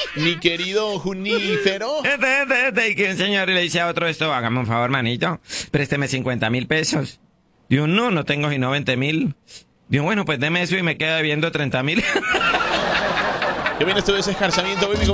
Mi querido Junífero. Y que un señor le dice a otro esto, hágame un favor, manito, présteme 50.000 pesos. Digo, no tengo sino 20.000. Digo, bueno, pues deme eso y me queda debiendo 30.000. Que viene esto de ese escarzamiento, baby.